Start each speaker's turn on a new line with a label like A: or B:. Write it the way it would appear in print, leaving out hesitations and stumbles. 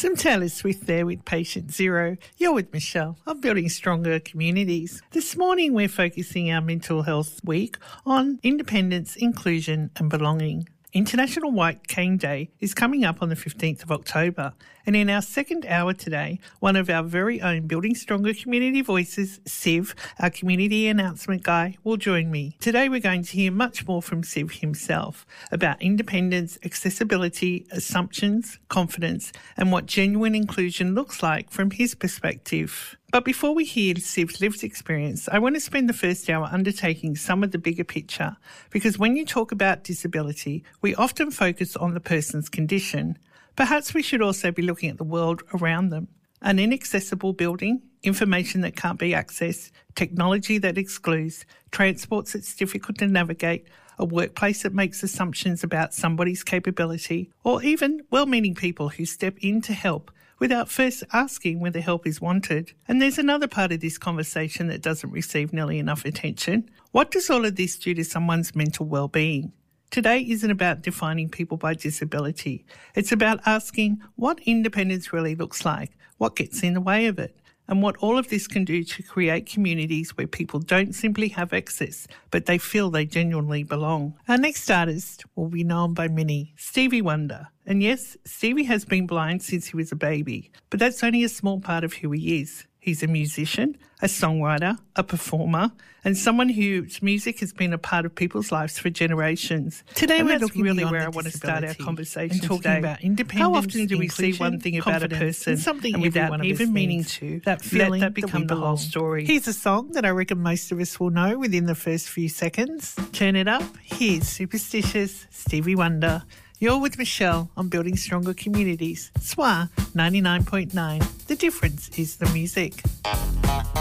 A: Some Taylor Swift there with Patient Zero. You're with Michelle. I'm building stronger communities. This morning we're focusing our Mental Health Week on independence, inclusion and belonging. International White Cane Day is coming up on the 15th of October, and in our second hour today, one of our very own Building Stronger Community Voices, Siv, our community announcement guy, will join me. Today we're going to hear much more from Siv himself about independence, accessibility, assumptions, confidence, and what genuine inclusion looks like from his perspective. But before we hear Siv's lived experience, I want to spend the first hour undertaking some of the bigger picture, because when you talk about disability, we often focus on the person's condition. Perhaps we should also be looking at the world around them. An inaccessible building, information that can't be accessed, technology that excludes, transports that's difficult to navigate, a workplace that makes assumptions about somebody's capability, or even well-meaning people who step in to help without first asking whether help is wanted. And there's another part of this conversation that doesn't receive nearly enough attention. What does all of this do to someone's mental well-being? Today isn't about defining people by disability. It's about asking what independence really looks like, what gets in the way of it, and what all of this can do to create communities where people don't simply have access, but they feel they genuinely belong. Our next artist will be known by many, Stevie Wonder. And yes, Stevie has been blind since he was a baby, but that's only a small part of who he is. He's a musician, a songwriter, a performer, and someone whose music has been a part of people's lives for generations. Today we're looking really where I want to start our conversation and talking about independence. How often do we see one thing about a person and without even meaning to that feeling let that become the whole story? Here's a song that I reckon most of us will know within the first few seconds. Turn it up. Here's Superstitious, Stevie Wonder. You're with Michelle on Building Stronger Communities. SWA 99.9. The difference is the music.